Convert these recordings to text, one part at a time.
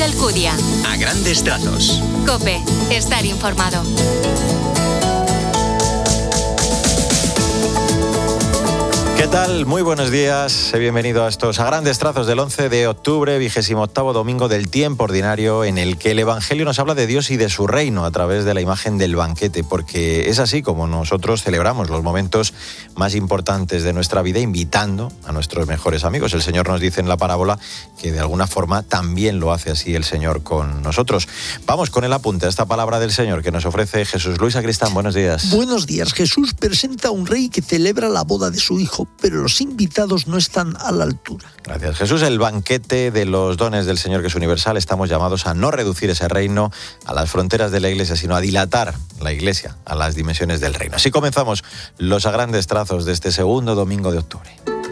Mario Alcudia. A grandes trazos. COPE. Estar informado. ¿Qué tal? Muy buenos días. Bienvenido a estos A Grandes Trazos del 11 de octubre, 28º domingo del tiempo ordinario, en el que el Evangelio nos habla de Dios y de su reino a través de la imagen del banquete, porque es así como nosotros celebramos los momentos más importantes de nuestra vida, invitando a nuestros mejores amigos. El Señor nos dice en la parábola que de alguna forma también lo hace así el Señor con nosotros. Vamos con el apunte a esta palabra del Señor que nos ofrece Jesús. Luis Sacristán, buenos días. Buenos días. Jesús presenta a un rey que celebra la boda de su hijo, pero los invitados no están a la altura. Gracias, Jesús. El banquete de los dones del Señor, que es universal. Estamos llamados a no reducir ese reino a las fronteras de la Iglesia, sino a dilatar la Iglesia a las dimensiones del reino. Así comenzamos los A Grandes Trazos de este segundo domingo de octubre.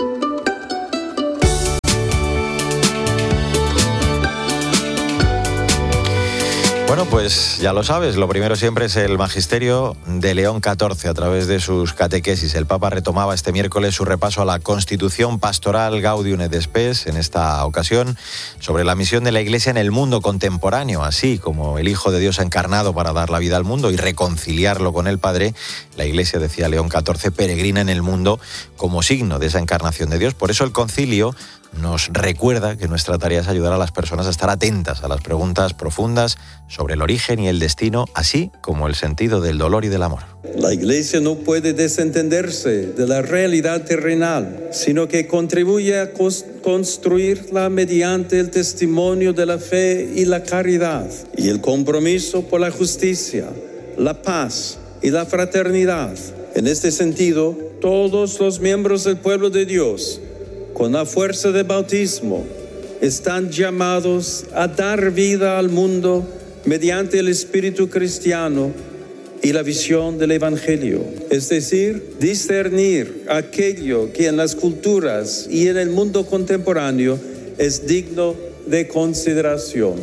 Bueno, pues ya lo sabes, lo primero siempre es el magisterio de León XIV a través de sus catequesis. El Papa retomaba este miércoles su repaso a la Constitución Pastoral Gaudium et Spes, en esta ocasión sobre la misión de la Iglesia en el mundo contemporáneo, así como el Hijo de Dios encarnado para dar la vida al mundo y reconciliarlo con el Padre. La Iglesia, decía León XIV, peregrina en el mundo como signo de esa encarnación de Dios. Por eso el concilio nos recuerda que nuestra tarea es ayudar a las personas a estar atentas a las preguntas profundas sobre el origen y el destino, así como el sentido del dolor y del amor. La Iglesia no puede desentenderse de la realidad terrenal, sino que contribuye a construirla mediante el testimonio de la fe y la caridad, y el compromiso por la justicia, la paz y la fraternidad. En este sentido, todos los miembros del pueblo de Dios, con la fuerza del bautismo, están llamados a dar vida al mundo mediante el espíritu cristiano y la visión del Evangelio. Es decir, discernir aquello que en las culturas y en el mundo contemporáneo es digno de consideración.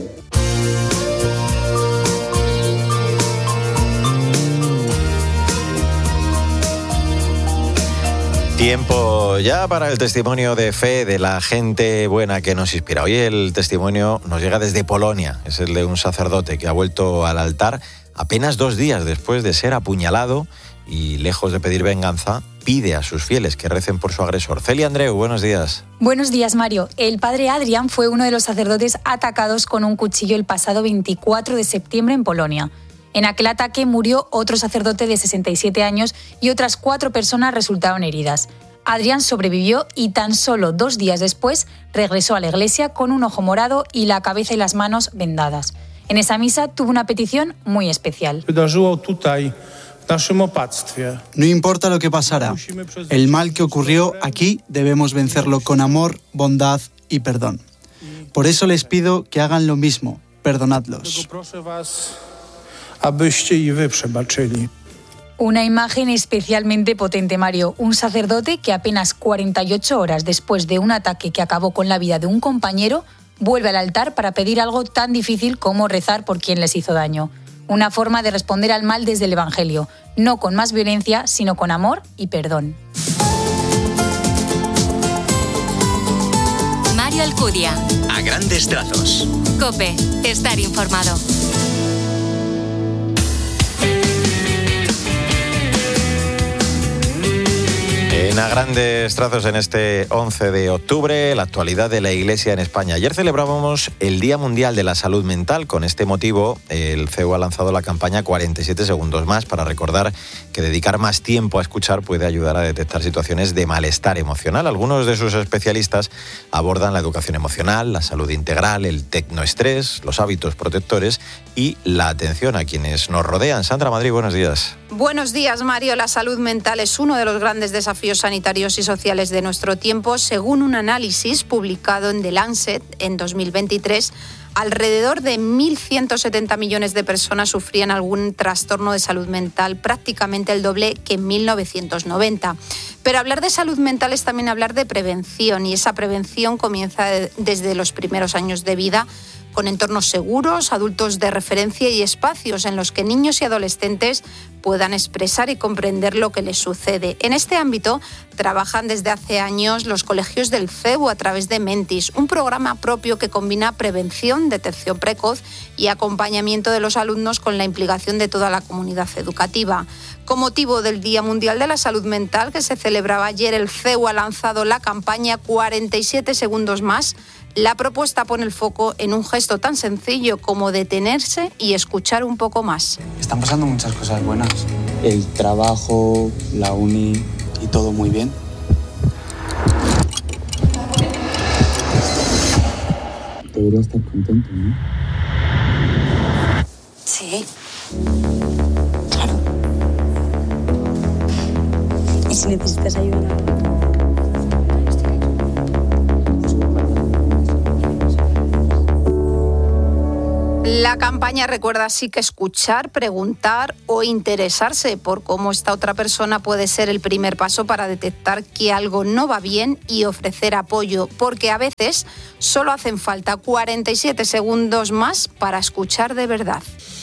Tiempo ya para el testimonio de fe de la gente buena que nos inspira. Hoy el testimonio nos llega desde Polonia. Es el de un sacerdote que ha vuelto al altar apenas 2 días después de ser apuñalado y, lejos de pedir venganza, pide a sus fieles que recen por su agresor. Celia Andreu, buenos días. Buenos días, Mario. El padre Adrián fue uno de los sacerdotes atacados con un cuchillo el pasado 24 de septiembre en Polonia. En aquel ataque murió otro sacerdote de 67 años y otras 4 personas resultaron heridas. Adrián sobrevivió y tan solo 2 días después regresó a la iglesia con un ojo morado y la cabeza y las manos vendadas. En esa misa tuvo una petición muy especial. No importa lo que pasará, el mal que ocurrió aquí debemos vencerlo con amor, bondad y perdón. Por eso les pido que hagan lo mismo, perdonadlos. Una imagen especialmente potente, Mario. Un sacerdote que apenas 48 horas después de un ataque que acabó con la vida de un compañero, vuelve al altar para pedir algo tan difícil como rezar por quien les hizo daño. Una forma de responder al mal desde el Evangelio, no con más violencia, sino con amor y perdón. Mario Alcudia. A grandes trazos. COPE. Estar informado. En A Grandes Trazos en este 11 de octubre, la actualidad de la Iglesia en España. Ayer celebrábamos el Día Mundial de la Salud Mental. Con este motivo, el CEU ha lanzado la campaña 47 segundos más para recordar que dedicar más tiempo a escuchar puede ayudar a detectar situaciones de malestar emocional. Algunos de sus especialistas abordan la educación emocional, la salud integral, el tecnoestrés, los hábitos protectores y la atención a quienes nos rodean. Sandra Madrid, buenos días. Buenos días, Mario. La salud mental es uno de los grandes desafíos sanitarios y sociales de nuestro tiempo. Según un análisis publicado en The Lancet en 2023, alrededor de 1.170 millones de personas sufrían algún trastorno de salud mental, prácticamente el doble que en 1990. Pero hablar de salud mental es también hablar de prevención, y esa prevención comienza desde los primeros años de vida, con entornos seguros, adultos de referencia y espacios en los que niños y adolescentes puedan expresar y comprender lo que les sucede. En este ámbito trabajan desde hace años los colegios del CEU a través de Mentis, un programa propio que combina prevención, prevención, detección precoz y acompañamiento de los alumnos con la implicación de toda la comunidad educativa. Con motivo del Día Mundial de la Salud Mental que se celebraba ayer, el CEU ha lanzado la campaña 47 segundos más. La propuesta pone el foco en un gesto tan sencillo como detenerse y escuchar un poco más. Están pasando muchas cosas buenas. El trabajo, la uni y todo muy bien. Debería estar contento, ¿no? Sí. Claro. ¿Y si necesitas ayuda? La campaña recuerda así que escuchar, preguntar o interesarse por cómo esta otra persona puede ser el primer paso para detectar que algo no va bien y ofrecer apoyo, porque a veces solo hacen falta 47 segundos más para escuchar de verdad.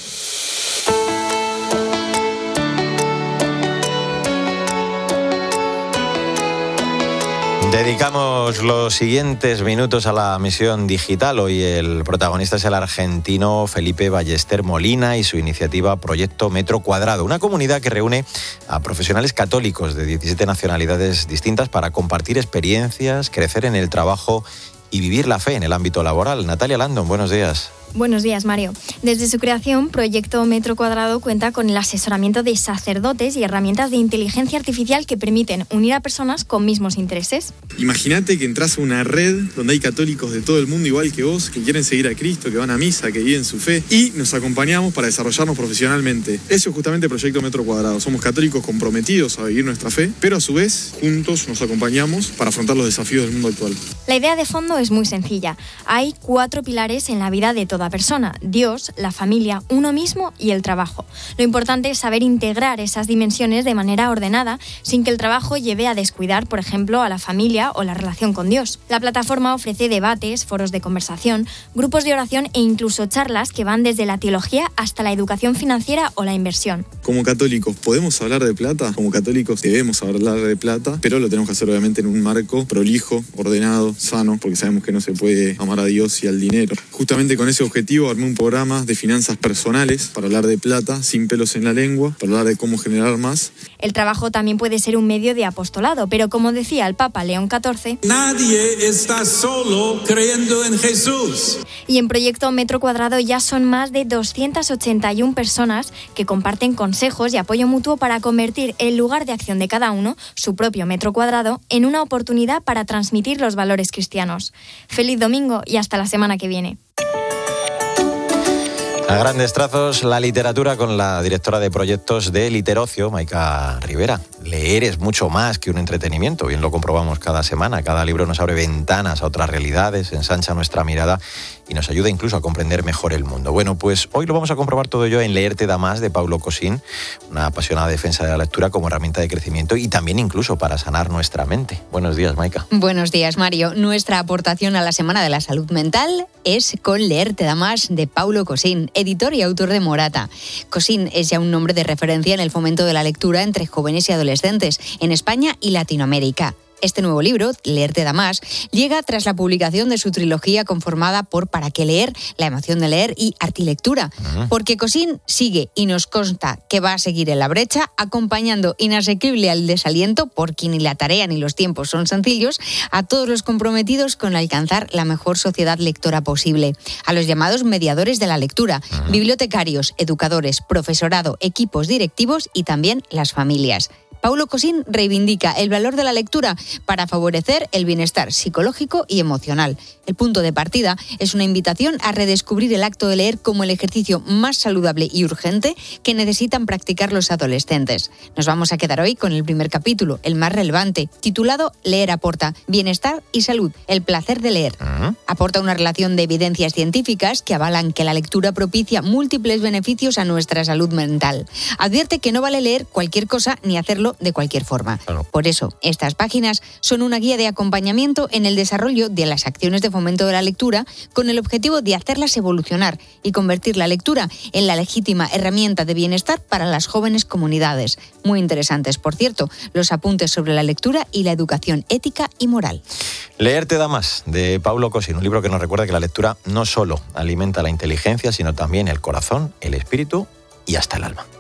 Dedicamos los siguientes minutos a la misión digital. Hoy el protagonista es el argentino Felipe Ballester Molina y su iniciativa Proyecto Metro Cuadrado, una comunidad que reúne a profesionales católicos de 17 nacionalidades distintas para compartir experiencias, crecer en el trabajo y vivir la fe en el ámbito laboral. Natalia Landon, buenos días. Buenos días, Mario. Desde su creación, Proyecto Metro Cuadrado cuenta con el asesoramiento de sacerdotes y herramientas de inteligencia artificial que permiten unir a personas con mismos intereses. Imagínate que entras a una red donde hay católicos de todo el mundo igual que vos, que quieren seguir a Cristo, que van a misa, que viven su fe, y nos acompañamos para desarrollarnos profesionalmente. Eso es justamente Proyecto Metro Cuadrado. Somos católicos comprometidos a vivir nuestra fe, pero a su vez, juntos nos acompañamos para afrontar los desafíos del mundo actual. La idea de fondo es muy sencilla. Hay 4 pilares en la vida de toda persona: Dios, la familia, uno mismo y el trabajo. Lo importante es saber integrar esas dimensiones de manera ordenada, sin que el trabajo lleve a descuidar, por ejemplo, a la familia o la relación con Dios. La plataforma ofrece debates, foros de conversación, grupos de oración e incluso charlas que van desde la teología hasta la educación financiera o la inversión. Como católicos, ¿podemos hablar de plata? Como católicos debemos hablar de plata, pero lo tenemos que hacer obviamente en un marco prolijo, ordenado, sano, porque sabemos que no se puede amar a Dios y al dinero. Justamente con ese objetivo armé un programa de finanzas personales para hablar de plata, sin pelos en la lengua, para hablar de cómo generar más. El trabajo también puede ser un medio de apostolado, pero como decía el Papa León XIV, nadie está solo creyendo en Jesús. Y en Proyecto Metro Cuadrado ya son más de 281 personas que comparten consejos y apoyo mutuo para convertir el lugar de acción de cada uno, su propio metro cuadrado, en una oportunidad para transmitir los valores cristianos. Feliz domingo y hasta la semana que viene. A grandes trazos, la literatura con la directora de proyectos de Literocio, Maika Rivera. Leer es mucho más que un entretenimiento, bien lo comprobamos cada semana. Cada libro nos abre ventanas a otras realidades, ensancha nuestra mirada y nos ayuda incluso a comprender mejor el mundo. Bueno, pues hoy lo vamos a comprobar todo ello en Leer te da más, de Paulo Cosín, una apasionada defensa de la lectura como herramienta de crecimiento y también incluso para sanar nuestra mente. Buenos días, Maika. Buenos días, Mario. Nuestra aportación a la Semana de la Salud Mental es con Leer te da más, de Paulo Cosín, editor y autor de Morata. Cosín es ya un nombre de referencia en el fomento de la lectura entre jóvenes y adolescentes en España y Latinoamérica. Este nuevo libro, Leer te da más, llega tras la publicación de su trilogía conformada por Para qué leer, La emoción de leer y Artilectura. Porque Cosín sigue y nos consta que va a seguir en la brecha, acompañando inasequible al desaliento, porque ni la tarea ni los tiempos son sencillos, a todos los comprometidos con alcanzar la mejor sociedad lectora posible. A los llamados mediadores de la lectura, bibliotecarios, educadores, profesorado, equipos directivos y también las familias. Paulo Cosín reivindica el valor de la lectura para favorecer el bienestar psicológico y emocional. El punto de partida es una invitación a redescubrir el acto de leer como el ejercicio más saludable y urgente que necesitan practicar los adolescentes. Nos vamos a quedar hoy con el primer capítulo, el más relevante, titulado Leer aporta, bienestar y salud, el placer de leer. Aporta una relación de evidencias científicas que avalan que la lectura propicia múltiples beneficios a nuestra salud mental. Advierte que no vale leer cualquier cosa ni hacerlo hacerlo de cualquier forma. Por eso, estas páginas son una guía de acompañamiento en el desarrollo de las acciones de fomento de la lectura, con el objetivo de hacerlas evolucionar y convertir la lectura en la legítima herramienta de bienestar para las jóvenes comunidades. Muy interesantes, por cierto, los apuntes sobre la lectura y la educación ética y moral. Leer te da más, de Paulo Cosín, un libro que nos recuerda que la lectura no solo alimenta la inteligencia, sino también el corazón, el espíritu y hasta el alma.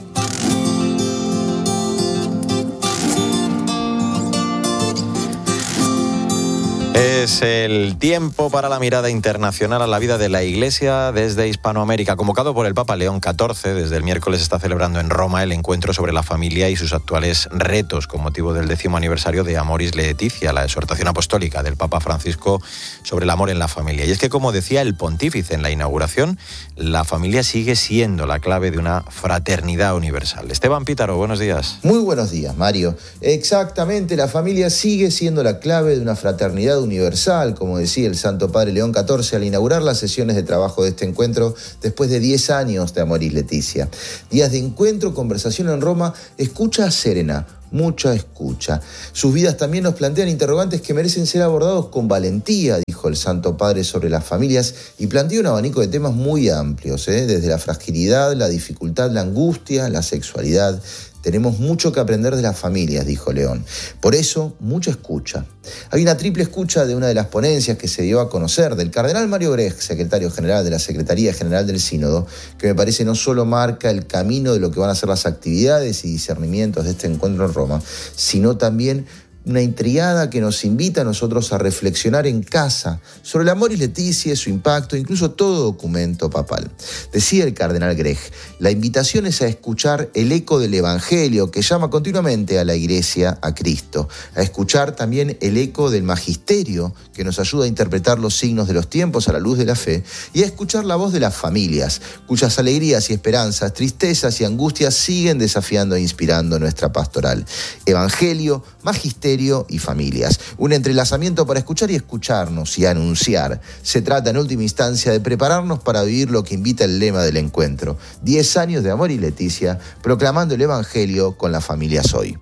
Es el tiempo para la mirada internacional a la vida de la Iglesia desde Hispanoamérica. Convocado por el Papa León XIV, desde el miércoles está celebrando en Roma el encuentro sobre la familia y sus actuales retos con motivo del 10º aniversario de Amoris Laetitia, la exhortación apostólica del Papa Francisco sobre el amor en la familia. Y es que, como decía el pontífice en la inauguración, la familia sigue siendo la clave de una fraternidad universal. Esteban Pítaro, buenos días. Muy buenos días, Mario. Exactamente, la familia sigue siendo la clave de una fraternidad universal, como decía el Santo Padre León XIV al inaugurar las sesiones de trabajo de este encuentro después de 10 años de Amoris Laetitia. Días de encuentro, conversación en Roma, escucha serena, mucha escucha. Sus vidas también nos plantean interrogantes que merecen ser abordados con valentía, dijo el Santo Padre sobre las familias, y planteó un abanico de temas muy amplios, desde la fragilidad, la dificultad, la angustia, la sexualidad. Tenemos mucho que aprender de las familias, dijo León. Por eso, mucha escucha. Hay una triple escucha de una de las ponencias que se dio a conocer del cardenal Mario Grech, secretario general de la Secretaría General del Sínodo, que me parece no solo marca el camino de lo que van a ser las actividades y discernimientos de este encuentro en Roma, sino también una intriada que nos invita a nosotros a reflexionar en casa sobre el Amoris Laetitia, su impacto, incluso todo documento papal. Decía el cardenal Grech, la invitación es a escuchar el eco del Evangelio que llama continuamente a la Iglesia a Cristo, a escuchar también el eco del magisterio que nos ayuda a interpretar los signos de los tiempos a la luz de la fe, y a escuchar la voz de las familias, cuyas alegrías y esperanzas, tristezas y angustias siguen desafiando e inspirando nuestra pastoral. Evangelio, magisterio y familias. Un entrelazamiento para escuchar y escucharnos y anunciar. Se trata en última instancia de prepararnos para vivir lo que invita el lema del encuentro. 10 años de Amoris Laetitia, proclamando el Evangelio con las familias hoy.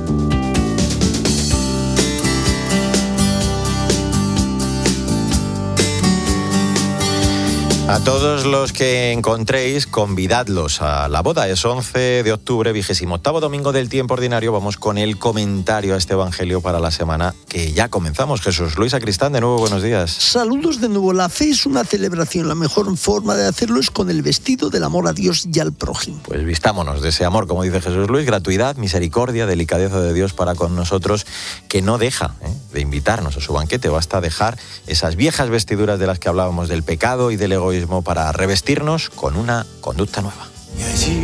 A todos los que encontréis, convidadlos a la boda. Es 11 de octubre, 28º domingo del tiempo ordinario. Vamos con el comentario a este evangelio para la semana que ya comenzamos. Jesús Luis Sacristán, de nuevo, buenos días. Saludos de nuevo. La fe es una celebración. La mejor forma de hacerlo es con el vestido del amor a Dios y al prójimo. Pues vistámonos de ese amor, como dice Jesús Luis, gratuidad, misericordia, delicadeza de Dios para con nosotros, que no deja de invitarnos a su banquete. Basta dejar esas viejas vestiduras de las que hablábamos, del pecado y del egoísmo, para revestirnos con una conducta nueva. Y allí